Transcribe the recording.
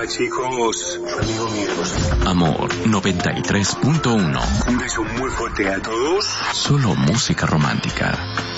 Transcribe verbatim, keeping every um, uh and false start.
Hola chicos, amigos míos. Amor noventa y tres punto uno. Un beso muy fuerte a todos. Solo música romántica.